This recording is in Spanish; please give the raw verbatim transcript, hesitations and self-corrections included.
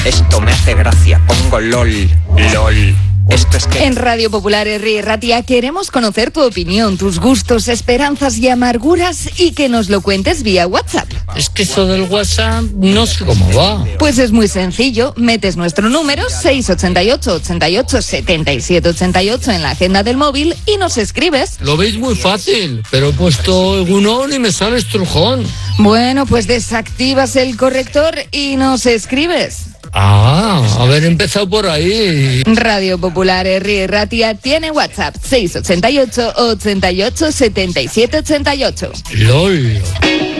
Esto me hace gracia, pongo LOL, LOL. Esto es que... En Radio Popular R I Ratia queremos conocer tu opinión, tus gustos, esperanzas y amarguras y que nos lo cuentes vía WhatsApp. Es que eso del WhatsApp no sé cómo va. Pues es muy sencillo, metes nuestro número seis ocho ocho, ochenta y ocho, setenta y siete ochenta y ocho en la agenda del móvil y nos escribes. Lo veis muy fácil, pero he puesto Egunon y me sale estrujón. Bueno, pues desactivas el corrector y nos escribes. Ah, haber empezado por ahí. Radio Popular R I Ratia tiene WhatsApp seis ocho ocho, ochenta y ocho, setenta y siete ochenta y ocho. LOL.